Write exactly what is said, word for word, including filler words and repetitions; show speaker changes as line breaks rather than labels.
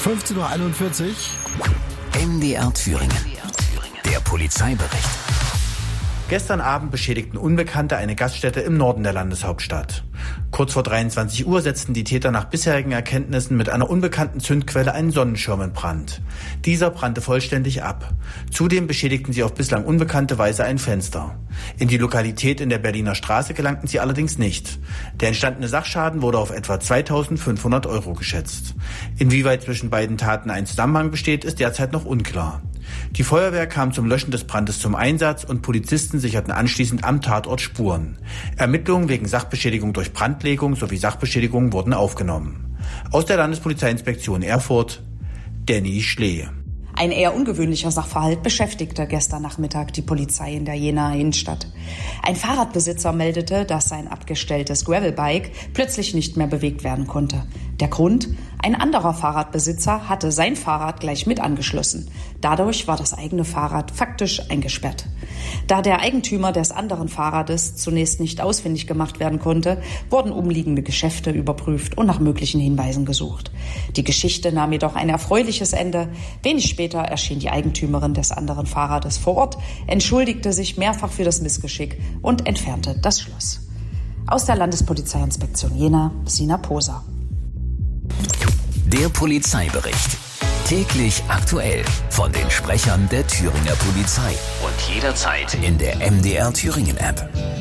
fünfzehn Uhr einundvierzig.
M D R Thüringen. Der Polizeibericht.
Gestern Abend beschädigten Unbekannte eine Gaststätte im Norden der Landeshauptstadt. Kurz vor dreiundzwanzig Uhr setzten die Täter nach bisherigen Erkenntnissen mit einer unbekannten Zündquelle einen Sonnenschirm in Brand. Dieser brannte vollständig ab. Zudem beschädigten sie auf bislang unbekannte Weise ein Fenster. In die Lokalität in der Berliner Straße gelangten sie allerdings nicht. Der entstandene Sachschaden wurde auf etwa zweitausendfünfhundert Euro geschätzt. Inwieweit zwischen beiden Taten ein Zusammenhang besteht, ist derzeit noch unklar. Die Feuerwehr kam zum Löschen des Brandes zum Einsatz und Polizisten sicherten anschließend am Tatort Spuren. Ermittlungen wegen Sachbeschädigung durch Brandlegung sowie Sachbeschädigung wurden aufgenommen. Aus der Landespolizeiinspektion Erfurt, Danny Schlee.
Ein eher ungewöhnlicher Sachverhalt beschäftigte gestern Nachmittag die Polizei in der Jenaer Innenstadt. Ein Fahrradbesitzer meldete, dass sein abgestelltes Gravelbike plötzlich nicht mehr bewegt werden konnte. Der Grund? Ein anderer Fahrradbesitzer hatte sein Fahrrad gleich mit angeschlossen. Dadurch war das eigene Fahrrad faktisch eingesperrt. Da der Eigentümer des anderen Fahrrades zunächst nicht ausfindig gemacht werden konnte, wurden umliegende Geschäfte überprüft und nach möglichen Hinweisen gesucht. Die Geschichte nahm jedoch ein erfreuliches Ende. Wenig später erschien die Eigentümerin des anderen Fahrrades vor Ort, entschuldigte sich mehrfach für das Missgeschick und entfernte das Schloss. Aus der Landespolizeiinspektion Jena, Sina Poser.
Der Polizeibericht. Täglich aktuell von den Sprechern der Thüringer Polizei und jederzeit in der M D R Thüringen App.